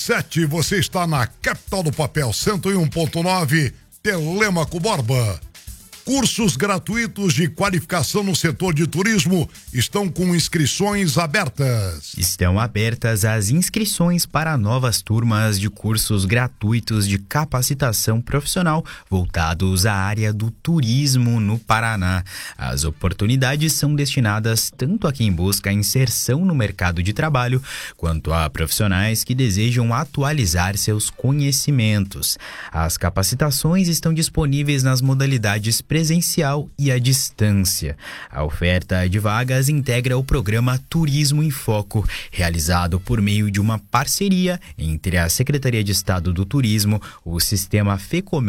7, você está na capital do papel, 101.9, Telêmaco Borba. Cursos gratuitos de qualificação no setor de turismo estão com inscrições abertas. Estão abertas as inscrições para novas turmas de cursos gratuitos de capacitação profissional voltados à área do turismo no Paraná. As oportunidades são destinadas tanto a quem busca inserção no mercado de trabalho, quanto a profissionais que desejam atualizar seus conhecimentos. As capacitações estão disponíveis nas modalidades presencial e à distância. A oferta de vagas integra o programa Turismo em Foco, realizado por meio de uma parceria entre a Secretaria de Estado do Turismo, o Sistema FEComércio